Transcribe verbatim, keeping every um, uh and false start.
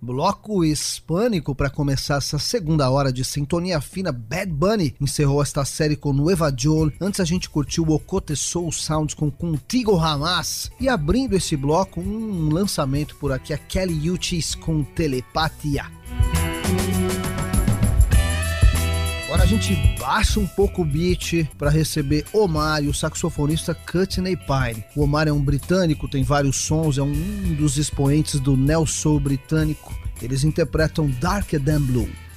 Bloco hispânico para começar essa segunda hora de sintonia fina. Bad Bunny encerrou esta série com Nueva York. Antes a gente curtiu o Ocote Soul Sounds com Contigo Jamás. E abrindo esse bloco, um lançamento por aqui, a Kelly Uchis com Telepatia. Agora a gente baixa um pouco o beat para receber Omar e o saxofonista Courtney Pine. O Omar é um britânico, tem vários sons, é um dos expoentes do neo soul britânico. Eles interpretam Darker Than Blue.